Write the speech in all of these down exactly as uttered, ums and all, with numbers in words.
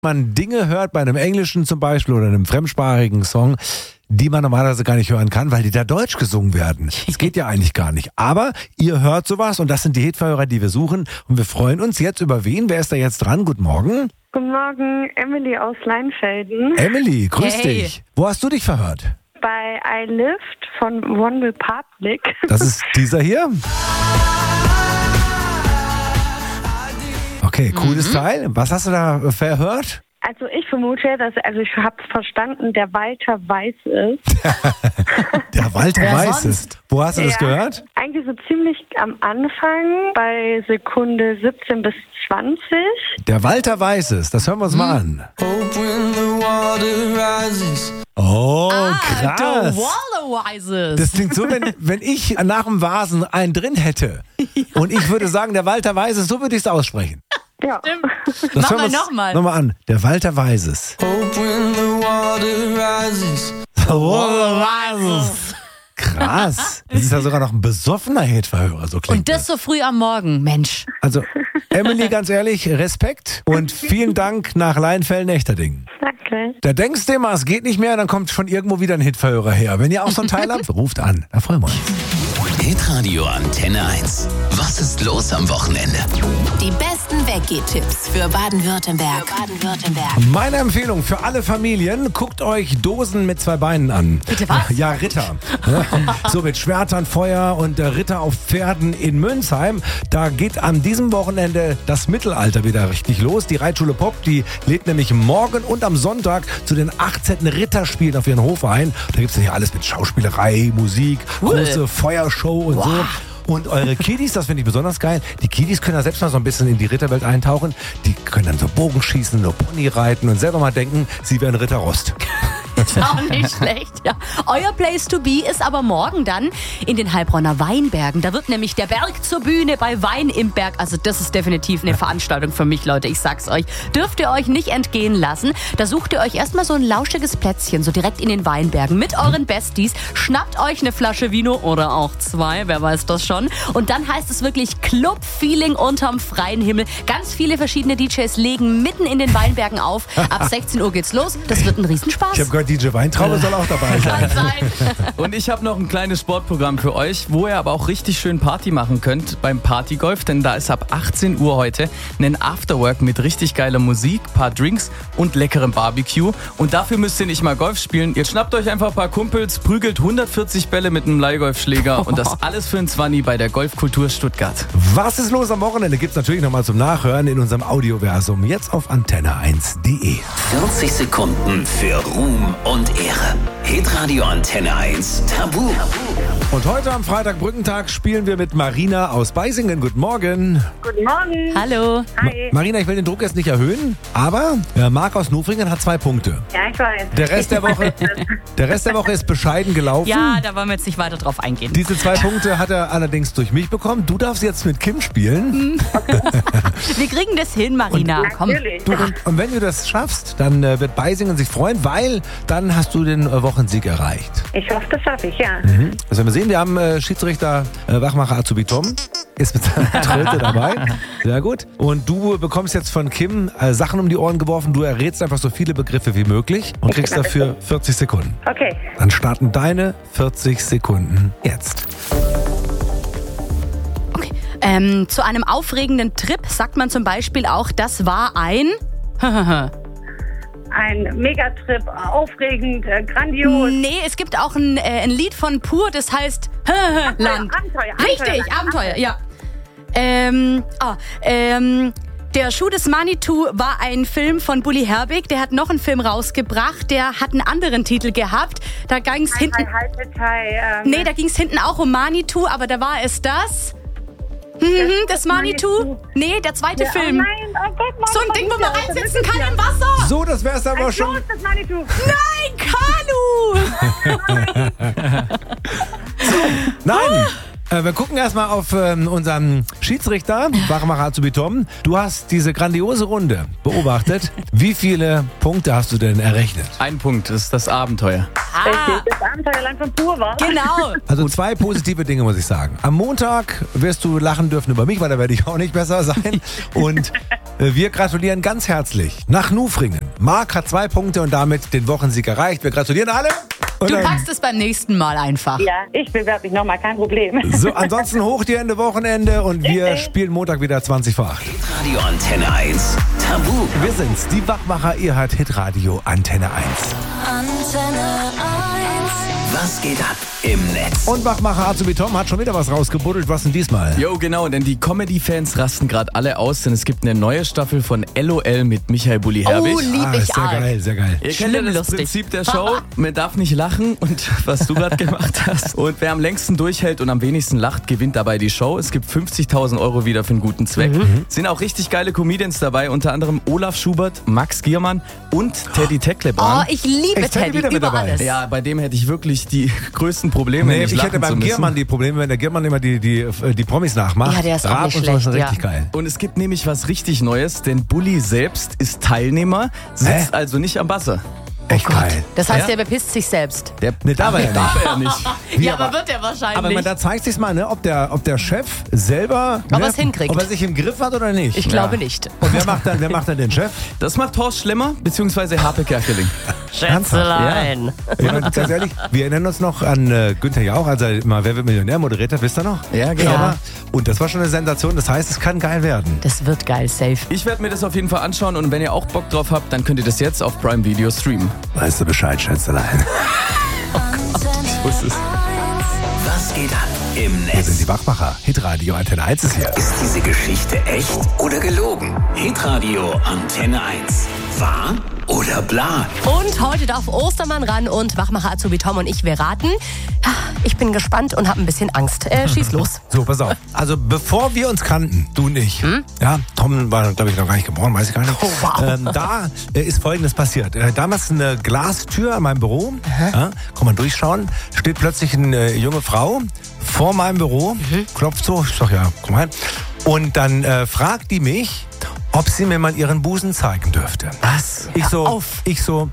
man Dinge hört, bei einem englischen zum Beispiel oder einem fremdsprachigen Song, die man normalerweise gar nicht hören kann, weil die da deutsch gesungen werden. Das geht ja eigentlich gar nicht. Aber ihr hört sowas und das sind die Hitverhörer, die wir suchen. Und wir freuen uns jetzt über wen? Wer ist da jetzt dran? Guten Morgen. Guten Morgen, Emily aus Leinfelden. Emily, grüß Hey. dich. Wo hast du dich verhört? Bei I Lift von One Republic. Das ist dieser hier? Okay, cooles Mhm. Teil. Was hast du da verhört? Also ich vermute, dass, also ich habe verstanden, der Walter Weiß ist. Der Walter Wer Weiß sonst? ist. Wo hast du das Ja, gehört? Eigentlich so ziemlich am Anfang, bei Sekunde siebzehn bis zwanzig. Der Walter Weiß ist. Das hören wir uns mal an. Oh, krass. The Waller Das klingt so, wenn, wenn ich nach dem Vasen einen drin hätte und ich würde sagen, der Walter Weiß ist, so würde ich es aussprechen. Ja. Das Mach hören wir mal uns nochmal. Nochmal an. Der Walter Weiß ist. Krass. Das ist ja sogar noch ein besoffener Hitverhörer, so klingt Und das so früh am Morgen, Mensch. Also, Emily, ganz ehrlich, Respekt und vielen Dank nach Leinfelden-Echterdingen. Danke. Da denkst du immer, es geht nicht mehr, dann kommt von irgendwo wieder ein Hitverhörer her. Wenn ihr auch so ein Teil habt, ruft an. Da freuen wir uns. Hitradio Antenne eins. Was ist los am Wochenende? Die besten Weggeh-Tipps für Baden-Württemberg. Für Baden-Württemberg. Meine Empfehlung für alle Familien, guckt euch Dosen mit zwei Beinen an. Bitte was? Ja, Ritter. Ja, so mit Schwertern, Feuer und äh, Ritter auf Pferden in Münzheim. Da geht an diesem Wochenende das Mittelalter wieder richtig los. Die Reitschule Pop, die lädt nämlich morgen und am Sonntag zu den achtzehnten Ritterspielen auf ihren Hof ein. Da gibt es ja hier alles mit Schauspielerei, Musik, Cool. große Feuershow und Wow. so. Und eure Kiddies, das finde ich besonders geil, die Kiddies können da selbst mal so ein bisschen in die Ritterwelt eintauchen. Die können dann so Bogen schießen, so Pony reiten und selber mal denken, sie wären Ritter Rost. Ist auch nicht schlecht, ja. Euer Place to be ist aber morgen dann in den Heilbronner Weinbergen. Da wird nämlich der Berg zur Bühne bei Wein im Berg. Also das ist definitiv eine Veranstaltung für mich, Leute. Ich sag's euch. Dürft ihr euch nicht entgehen lassen. Da sucht ihr euch erstmal so ein lauschiges Plätzchen, so direkt in den Weinbergen mit euren Besties. Schnappt euch eine Flasche Vino oder auch zwei, wer weiß das schon. Und dann heißt es wirklich Club-Feeling unterm freien Himmel. Ganz viele verschiedene D Js legen mitten in den Weinbergen auf. Ab sechzehn Uhr geht's los. Das wird ein Riesenspaß. Ich habe gehört, D J Weintraube soll auch dabei sein. Kann sein. Und ich habe noch ein kleines Sportprogramm für euch, wo ihr aber auch richtig schön Party machen könnt beim Partygolf, denn da ist ab achtzehn Uhr heute ein Afterwork mit richtig geiler Musik, paar Drinks und leckerem Barbecue. Und dafür müsst ihr nicht mal Golf spielen. Ihr schnappt euch einfach ein paar Kumpels, prügelt hundertvierzig Bälle mit einem Leihgolfschläger und das alles für ein Zwanni bei der Golfkultur Stuttgart. Was ist los am Wochenende? Gibt's natürlich nochmal zum Nachhören in unserem Audioversum. Jetzt auf antenne eins punkt de. vierzig Sekunden für Ruhm und Ehre. Hitradio Antenne eins Tabu. Und heute am Freitag Brückentag spielen wir mit Marina aus Beisingen. Guten Morgen. Guten Morgen. Hallo. Hi. Marina, ich will den Druck jetzt nicht erhöhen, aber äh, Marc aus Nufringen hat zwei Punkte. Ja, ich weiß. Der Rest der Woche, der Rest der Woche ist bescheiden gelaufen. Ja, da wollen wir jetzt nicht weiter drauf eingehen. Diese zwei Punkte hat er allerdings durch mich bekommen. Du darfst jetzt mit Kim spielen. Wir kriegen das hin, Marina. Komm. Natürlich. Du, und, und wenn du das schaffst, dann äh, wird Beisingen sich freuen, weil dann hast du den äh, Wochensieg erreicht. Ich hoffe, das schaffe ich, ja. Das werden wir sehen. Wir haben äh, Schiedsrichter äh, Wachmacher Azubi Tom. Ist mit seiner Tröte dabei. Sehr gut. Und du bekommst jetzt von Kim äh, Sachen um die Ohren geworfen. Du errätst einfach so viele Begriffe wie möglich und kriegst dafür vierzig Sekunden. Okay. Dann starten deine vierzig Sekunden jetzt. Okay. Ähm, zu einem aufregenden Trip sagt man zum Beispiel auch, das war ein... Ein Megatrip, aufregend, äh, grandios. Nee, es gibt auch ein, äh, ein Lied von Pur, das heißt Land. Abenteuer, Richtig, Abenteuerland. Abenteuer, ja. Ähm, ah, ähm, der Schuh des Manitou war ein Film von Bully Herbig. Der hat noch einen Film rausgebracht, der hat einen anderen Titel gehabt. Da ging's hinten... Hi, hi, hi, ähm, Nee, da ging's hinten auch um Manitou, aber da war es das... Mhm, das Manitou? Nee, der zweite ja, Film. Oh nein, oh Gott, Mann, So ein Ding, wo man Mann, reinsitzen kann im Wasser. So, das wär's aber Ein schon. Floß, das Manitou. Nein, Kanu! Nein, Äh, wir gucken erstmal auf ähm, unseren Schiedsrichter, Wachmacher Azubi Tom. Du hast diese grandiose Runde beobachtet. Wie viele Punkte hast du denn errechnet? Ein Punkt ist das Abenteuer. Richtig, das Abenteuerland von Pur war. Genau. Also zwei positive Dinge, muss ich sagen. Am Montag wirst du lachen dürfen über mich, weil da werde ich auch nicht besser sein. Und äh, wir gratulieren ganz herzlich nach Nufringen. Marc hat zwei Punkte und damit den Wochensieg erreicht. Wir gratulieren alle. Und Du dann- packst es beim nächsten Mal einfach. Ja, ich bewerbe mich nochmal, kein Problem. So, ansonsten hoch die Hände, Wochenende und wir spielen Montag wieder zwanzig vor acht. Radio Antenne eins. Tabu. Wir sind's, die Wachmacher, ihr hört Hitradio Antenne eins. Antenne eins. Was geht ab im Netz? Und Wachmacher Azubi Tom hat schon wieder was rausgebuddelt. Was denn diesmal? Jo, genau, denn die Comedy-Fans rasten gerade alle aus, denn es gibt eine neue Staffel von L O L mit Michael Bulli-Herbig. Oh, lieb Ah, ich sehr arg. geil, sehr geil. Ihr kennt Schlimm ja das lustig. Prinzip der Show. Man darf nicht lachen und was du gerade gemacht hast. Und wer am längsten durchhält und am wenigsten lacht, gewinnt dabei die Show. Es gibt fünfzigtausend Euro wieder für einen guten Zweck. Mhm. Sind auch richtig geile Comedians dabei, unter anderem Olaf Schubert, Max Giermann und Teddy Oh, Tecklebrand. ich liebe Echt, Teddy Teddy wieder mit über dabei? alles. Ja, bei dem hätte ich wirklich die größten Probleme, Nee, nicht ich lachen hätte zu beim müssen. Giermann die Probleme, wenn der Giermann immer die, die, die Promis nachmacht. Ja, der ist auch Rap nicht und so ist schon schlecht, richtig ja. geil. Und es gibt nämlich was richtig Neues, denn Bulli selbst ist Teilnehmer, sitzt Hä? also nicht am Buzzer. Echt geil. Das heißt, Ja? der bepisst sich selbst. Der Nee, darf er ja darf nicht. er nicht. Wie, ja, aber- aber wird er wahrscheinlich. Aber man, da zeigt sich mal, ne, ob der, ob der Chef selber, Ob ne, er's hinkriegt. ob er sich im Griff hat oder nicht. ich glaube nicht. Und wer macht dann, wer macht dann den Chef? Das macht Horst Schlemmer bzw. Harpe Kerkeling. Schätzelein. Ich meine, ganz ehrlich, wir erinnern uns noch an äh, Günther Jauch, als er mal Wer wird Millionär moderiert hat, wisst ihr noch? Ja, genau. Ja. Und das war schon eine Sensation, das heißt, es kann geil werden. Das wird geil, safe. Ich werde mir das auf jeden Fall anschauen und wenn ihr auch Bock drauf habt, dann könnt ihr das jetzt auf Prime Video streamen. Weißt du Bescheid, Schätzelein? Antenne eins. Was geht ab im Wir sind Netz? die Wachmacher. Hitradio Antenne eins ist hier. Ist diese Geschichte echt oder gelogen? Hitradio Antenne eins. Wahr oder bla? Und heute darf Ostermann ran und Wachmacher Azubi Tom und ich, wir raten. Ich bin gespannt und habe ein bisschen Angst. Äh, schieß los. So, pass auf. Also bevor wir uns kannten, du und ich, ja, Tom war, glaube ich, noch gar nicht geboren, weiß ich gar nicht. Oh, wow. ähm, da äh, ist Folgendes passiert. Äh, damals eine Glastür an meinem Büro, ja, kann man durchschauen, steht plötzlich eine äh, junge Frau vor meinem Büro, klopft so, ich sag ja, komm rein. Und dann äh, fragt die mich, ob sie mir mal ihren Busen zeigen dürfte. Was? Ich so, auf. ich so,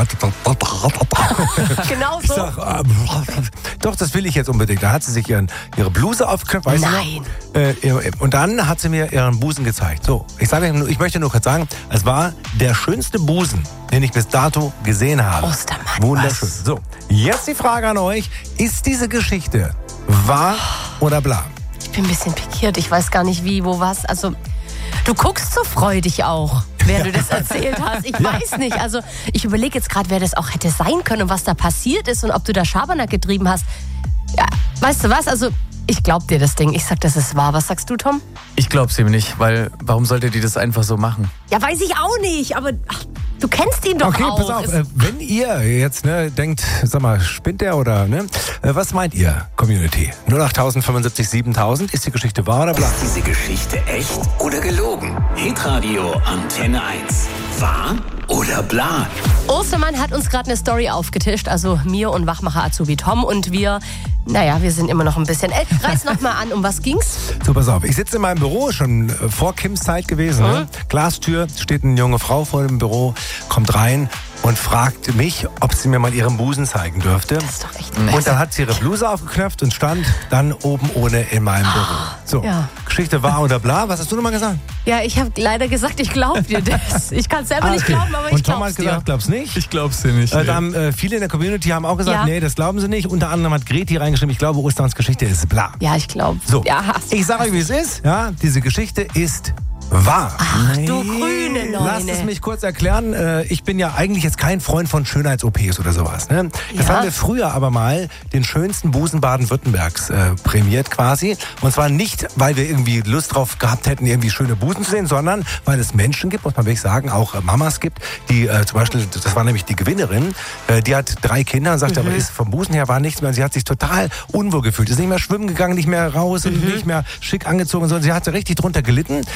Genau ich so. sag, äh, doch, das will ich jetzt unbedingt. Da hat sie sich ihren, ihre Bluse aufgeknöpft, weißt Nein. du noch? Äh, ihr- und dann hat sie mir ihren Busen gezeigt. So, ich sage, nur- ich möchte nur kurz sagen, es war der schönste Busen, den ich bis dato gesehen habe. Ostermann, Wunderschön. So, jetzt die Frage an euch: Ist diese Geschichte wahr oder bla? Ich bin ein bisschen pikiert. Ich weiß gar nicht wie, wo, was. Also, du guckst so freudig auch, während du das erzählt hast. Ich weiß nicht. Also, ich überlege jetzt gerade, wer das auch hätte sein können und was da passiert ist und ob du da Schabernack getrieben hast. Ja, weißt du was? Also, ich glaub dir das Ding. Ich sag, das ist wahr. Was sagst du, Tom? Ich glaub's ihm nicht, weil warum sollte die das einfach so machen? Ja, weiß ich auch nicht. Aber ach, du kennst ihn doch Okay, auch. pass auf. Es- Äh, wenn ihr jetzt ne, denkt, sag mal, spinnt der oder ne? Äh, was meint ihr, Community? null acht fünfundsiebzig siebentausend, ist die Geschichte wahr oder bla? Ist diese Geschichte echt oder gelogen? Hitradio Antenne eins. Wahr oder bla? Ostermann hat uns gerade eine Story aufgetischt, also mir und Wachmacher Azubi Tom. Und wir, naja, wir sind immer noch ein bisschen. Äh, reiß noch mal an, um was ging's? So, pass auf. Ich sitze in meinem Büro, schon äh, vor Kims Zeit gewesen. Ne? Glastür, steht eine junge Frau vor dem Büro, kommt rein und fragt mich, ob sie mir mal ihren Busen zeigen dürfte. Das ist doch echt Und dann hat sie ihre Bluse aufgeknöpft und stand dann oben ohne in meinem Büro. So, Ja. Geschichte wahr oder bla? Was hast du nochmal gesagt? Ja, ich habe leider gesagt, ich glaube dir das. Ich kann es selber nicht Okay. glauben, aber ich Und Tom glaube hat es dir. gesagt, glaub's nicht. Ich glaub's dir nicht. Äh, da haben, äh, viele in der Community haben auch gesagt, Ja. nee, das glauben sie nicht. Unter anderem hat Greti reingeschrieben, ich glaube, Ostermanns Geschichte ist bla. Ja, ich glaube. So, Ja, hast- ich sage euch, wie es ist. Ja, diese Geschichte ist wahr. Ach du grüne Lasst es Neune. mich kurz erklären. Äh, Ich bin ja eigentlich jetzt kein Freund von Schönheits-O Ps oder sowas. Ne? Das Ja. haben wir früher aber mal den schönsten Busen Baden-Württembergs äh, prämiert quasi. Und zwar nicht, weil wir irgendwie Lust drauf gehabt hätten, irgendwie schöne Busen zu sehen, sondern weil es Menschen gibt, muss man wirklich sagen, auch äh, Mamas gibt, die äh, zum Beispiel, das war nämlich die Gewinnerin, äh, die hat drei Kinder und sagte, aber ist vom Busen her war nichts mehr. Und sie hat sich total unwohl gefühlt. Ist nicht mehr schwimmen gegangen, nicht mehr raus und nicht mehr schick angezogen, sondern sie hatte richtig drunter gelitten. Und dann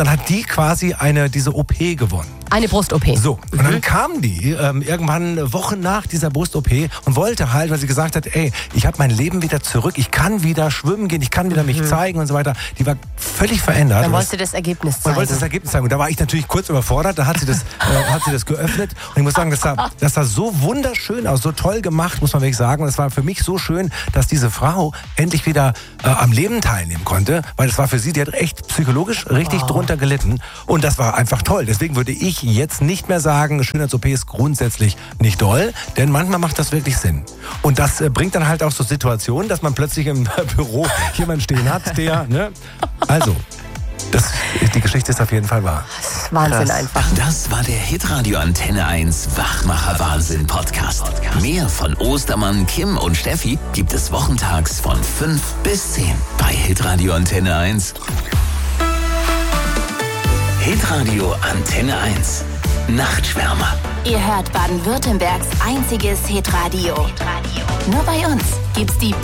dann hat die quasi eine diese O P gewonnen. Eine Brust-O P. So, und dann kam die ähm, irgendwann Wochen nach dieser Brust-O P und wollte halt, weil sie gesagt hat, ey, ich habe mein Leben wieder zurück, ich kann wieder schwimmen gehen, ich kann wieder mich zeigen und so weiter. Die war völlig verändert. Dann wollte das Ergebnis zeigen. Man wollte das Ergebnis zeigen. Und da war ich natürlich kurz überfordert, da hat sie das, äh, hat sie das geöffnet. Und ich muss sagen, das sah, das sah so wunderschön aus, so toll gemacht, muss man wirklich sagen. Und es war für mich so schön, dass diese Frau endlich wieder äh, am Leben teilnehmen konnte, weil das war für sie, die hat echt psychologisch richtig oh. drunter gelitten. Und das war einfach toll. Deswegen würde ich jetzt nicht mehr sagen, Schönheits-O P ist grundsätzlich nicht doll, denn manchmal macht das wirklich Sinn. Und das äh, bringt dann halt auch so Situationen, dass man plötzlich im Büro jemanden stehen hat, der, ne? Also, das, die Geschichte ist auf jeden Fall wahr. Wahnsinn einfach. Das war der Hitradio Antenne eins Wachmacher Wahnsinn Podcast. Mehr von Ostermann, Kim und Steffi gibt es wochentags von fünf bis zehn bei Hitradio Antenne eins. Hitradio Antenne eins. Nachtschwärmer. Ihr hört Baden-Württembergs einziges Hitradio. Nur bei uns gibt's die